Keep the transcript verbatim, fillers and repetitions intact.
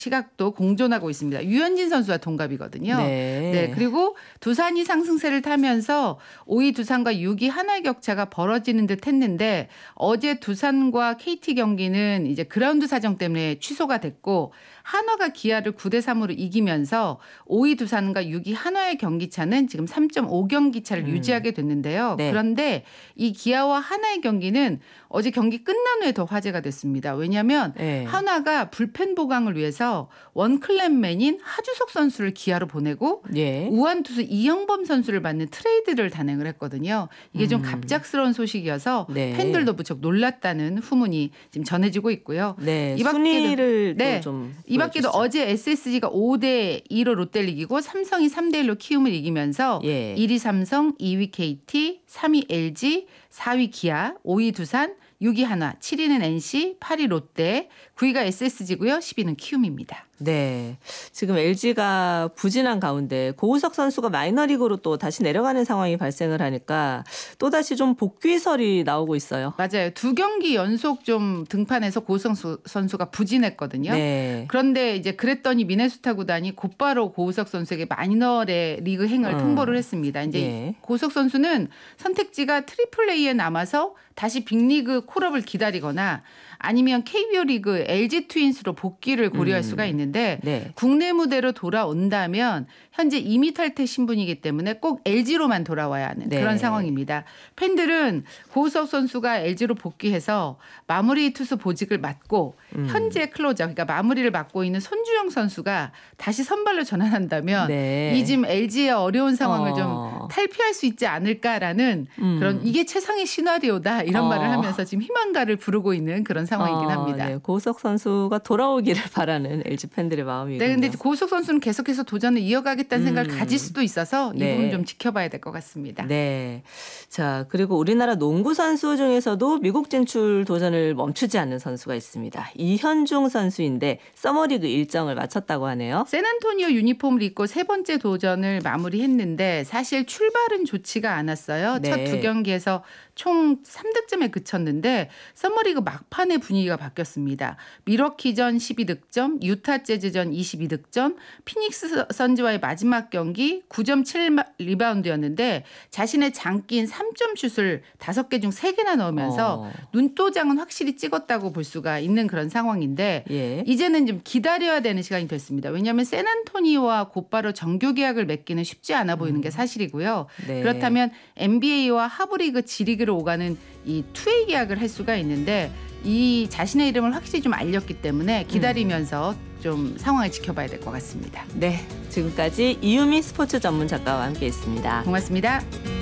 시각도 공존하고 있습니다. 유현진 선수와 동갑이거든요. 네. 네, 그리고 두산이 상승세를 타면서 오 위 두산과 육 위 한화의 격차가 벌어지는 듯 했는데 어제 두산과 케이티 경기는 이제 그라운드 사정 때문에 취소가 됐고 한화가 기아를 구 대 삼으로 이기면서 오 위 두산과 육 위 한화의 경기차는 지금 삼 점 오 경기 차를 음. 유지하게 됐는데요. 네. 그런데 이 기아와 한화의 경기는 어제 경기 끝난 후에 더 화제가 됐습니다. 왜냐하면 네. 한화가 불펜 보강을 위해서 원클랩맨인 하주석 선수를 기아로 보내고 예. 우완 투수 이영범 선수를 받는 트레이드를 단행을 했거든요. 이게 좀 음. 갑작스러운 소식이어서 네. 팬들도 무척 놀랐다는 후문이 지금 전해지고 있고요. 네. 이 밖에도- 순위를 네. 또 좀 이 밖에도 보여주시죠. 어제 에스에스지가 오 대 이로 롯데를 이기고 삼성이 삼 대 일로 키움을 이기면서 예. 일 위 삼성, 이 위 케이티, 삼 위 엘지, 사 위 기아, 오 위 두산, 육 위 한화, 칠 위는 엔씨, 팔 위 롯데, 구 위가 에스에스지고요. 십 위는 키움입니다. 네. 지금 엘지가 부진한 가운데 고우석 선수가 마이너리그로 또 다시 내려가는 상황이 발생을 하니까 또다시 좀 복귀설이 나오고 있어요. 맞아요. 두 경기 연속 좀 등판해서 고우석 선수가 부진했거든요. 네. 그런데 이제 그랬더니 미네소타 구단이 곧바로 고우석 선수에게 마이너의 리그 행을 음. 통보를 했습니다. 이제 예. 고우석 선수는 선택지가 트리플 A에 남아서 다시 빅리그 콜업을 기다리거나 아니면 케이비오 리그 엘지 트윈스로 복귀를 고려할 음. 수가 있는데 네. 국내 무대로 돌아온다면 현재 이미 탈퇴 신분이기 때문에 꼭 엘지로만 돌아와야 하는 네. 그런 상황입니다. 팬들은 고우석 선수가 엘지로 복귀해서 마무리 투수 보직을 맡고 음. 현재 클로저 그러니까 마무리를 맡고 있는 손주영 선수가 다시 선발로 전환한다면 네. 이 지금 엘지의 어려운 상황을 어. 좀 탈피할 수 있지 않을까라는 음. 그런 이게 최상의 시나리오다 이런 어. 말을 하면서 지금 희망가를 부르고 있는 그런 상황이긴 어, 합니다. 네. 고우석 선수가 돌아오기를 바라는 엘지 팬들의 마음이군요. 네, 근데 고우석 선수는 계속해서 도전을 이어가겠다는 음. 생각을 가질 수도 있어서 이 네. 부분 좀 지켜봐야 될 것 같습니다. 네. 자, 그리고 우리나라 농구 선수 중에서도 미국 진출 도전을 멈추지 않는 선수가 있습니다. 이현중 선수인데 서머리그 일정을 마쳤다고 하네요. 샌안토니오 유니폼을 입고 세 번째 도전을 마무리했는데 사실 출발은 좋지가 않았어요. 네. 첫 두 경기에서 총 삼 득점에 그쳤는데 서머리그 막판의 분위기가 바뀌었습니다. 미러키전 십이 득점, 유타 재즈전 이십이 득점, 피닉스 선즈와의 마지막 경기 구 점 칠 리바운드였는데 자신의 장기인 삼 점 슛을 다섯 개 중 세 개나 넣으면서 어. 눈도장은 확실히 찍었다고 볼 수가 있는 그런 상황인데 예. 이제는 좀 기다려야 되는 시간이 됐습니다. 왜냐하면 샌안토니오와 곧바로 정규 계약을 맺기는 쉽지 않아 보이는 게 사실이고요. 네. 그렇다면 엔비에이와 하브리그, 지리그로 오가는 이 투웨이 계약을 할 수가 있는데 이 자신의 이름을 확실히 좀 알렸기 때문에 기다리면서 좀 상황을 지켜봐야 될 것 같습니다. 네. 지금까지 이유미 스포츠 전문 작가와 함께했습니다. 고맙습니다.